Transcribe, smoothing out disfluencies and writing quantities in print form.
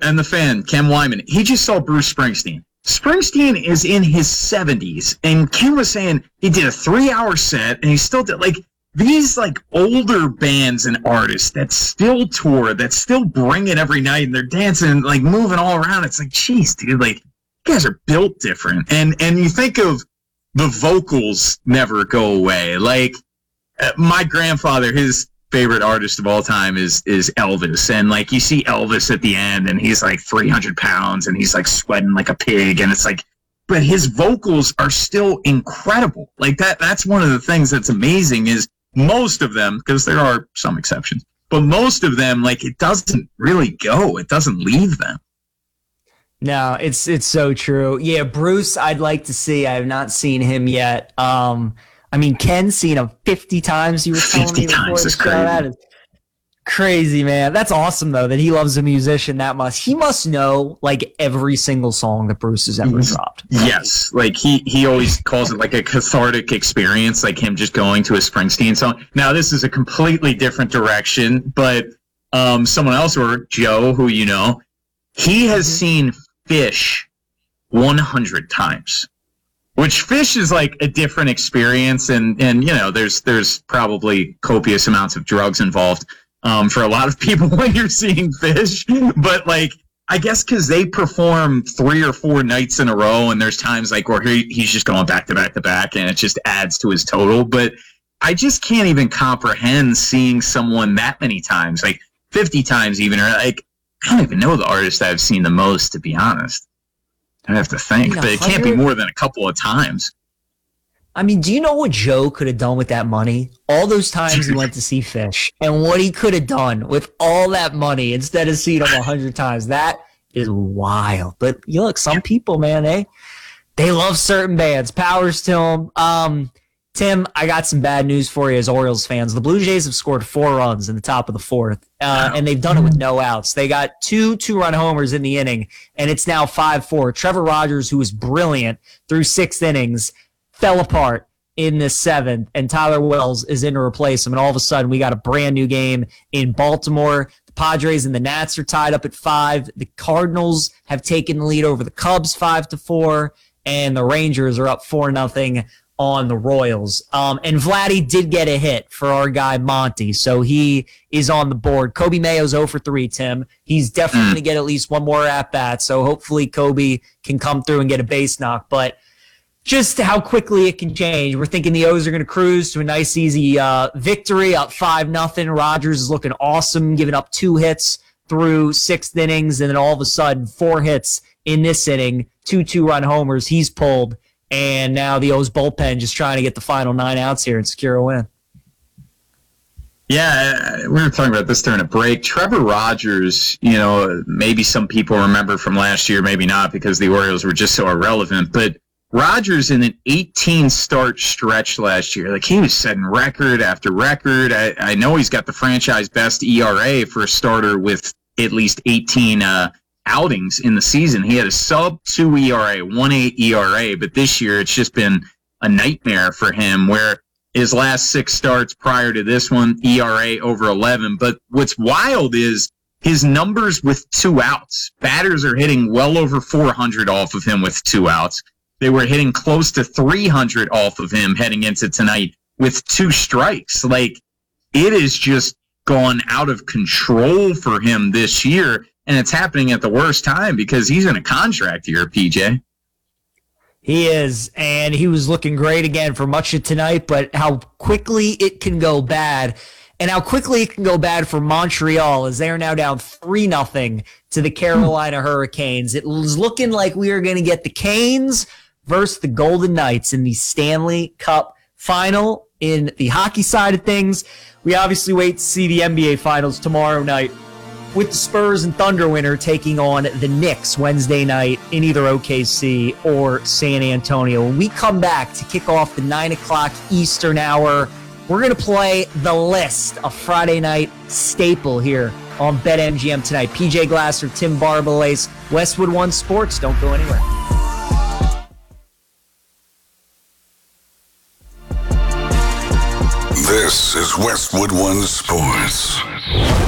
and the fan, Ken Wyman, he just saw Bruce Springsteen. Springsteen is in his 70s, and Ken was saying he did a 3-hour set, and he still did, like, these, like, older bands and artists that still tour, that still bring it every night, and they're dancing, like, moving all around. It's like, geez, dude, like, you guys are built different. And you think of the vocals never go away. Like, my grandfather, his favorite artist of all time is Elvis. And, like, you see Elvis at the end, and he's, like, 300 pounds, and he's, like, sweating like a pig. And it's like, but his vocals are still incredible. Like, that's one of the things that's amazing is most of them, because there are some exceptions, but most of them, like, it doesn't really go. It doesn't leave them. No, it's so true. Yeah, Bruce, I'd like to see. I have not seen him yet. I mean, Ken's seen him 50 times. You were telling me before the show. That is crazy, man. That's awesome, though, that he loves a musician that much. He must know, like, every single song that Bruce has ever dropped. Yes. Like, he always calls it, like, a cathartic experience, like him just going to a Springsteen song. Now, this is a completely different direction, but someone else, or Joe, who you know, he has seen Fish 100 times. Which Fish is like a different experience, and you know, there's probably copious amounts of drugs involved for a lot of people when you're seeing Fish. But like, I guess because they perform 3 or 4 nights in a row, and there's times like where he's just going back to back to back, and it just adds to his total. But I just can't even comprehend seeing someone that many times, like 50 times even, or like, I don't even know the artist I've seen the most, to be honest. I have to think, but it can't be more than a couple of times. I mean, do you know what Joe could have done with that money? All those times he went to see Fish, and what he could have done with all that money instead of seeing him 100 times. That is wild. But you look, some people, man, they love certain bands. Powers to them. Tim, I got some bad news for you as Orioles fans. The Blue Jays have scored 4 runs in the top of the 4th, and they've done it with no outs. They got 2 2-run homers in the inning, and it's now 5-4. Trevor Rogers, who was brilliant through 6 innings, fell apart in the 7th, and Tyler Wells is in to replace him. And all of a sudden, we got a brand new game in Baltimore. The Padres and the Nats are tied up at 5. The Cardinals have taken the lead over the Cubs 5-4, and the Rangers are up 4-0 on the Royals. And Vladdy did get a hit for our guy Monty, so he is on the board. Kobe Mayo's 0 for 3, Tim. He's definitely going to get at least one more at-bat, so hopefully Kobe can come through and get a base knock. But just how quickly it can change. We're thinking the O's are going to cruise to a nice, easy victory, up 5-0. Rogers is looking awesome, giving up 2 hits through 6 innings, and then all of a sudden, 4 hits in this inning, 2 2-run homers he's pulled. And now the O's bullpen just trying to get the final 9 outs here and secure a win. Yeah, we were talking about this during a break. Trevor Rogers, you know, maybe some people remember from last year, maybe not, because the Orioles were just so irrelevant. But Rogers in an 18-start stretch last year, like, he was setting record after record. I know he's got the franchise best ERA for a starter with at least 18 outings in the season. He had a sub-2 ERA, 1.8 ERA, but this year it's just been a nightmare for him, where his last 6 starts prior to this one, ERA over 11. But what's wild is his numbers with 2 outs. Batters are hitting well over 400 off of him with 2 outs. They were hitting close to 300 off of him heading into tonight with 2 strikes. Like, it is just gone out of control for him this year. And it's happening at the worst time because he's in a contract year, PJ. He is, and he was looking great again for much of tonight, but how quickly it can go bad, and how quickly it can go bad for Montreal as they are now down 3-0 to the Carolina Hurricanes. It was looking like we were going to get the Canes versus the Golden Knights in the Stanley Cup final. In the hockey side of things, we obviously wait to see the NBA Finals tomorrow night, with the Spurs and Thunder winner taking on the Knicks Wednesday night in either OKC or San Antonio. When we come back to kick off the 9 o'clock Eastern hour, we're going to play The List, a Friday night staple here on BetMGM tonight. PJ Glasser, Tim Barbalace, Westwood One Sports. Don't go anywhere. This is Westwood One Sports.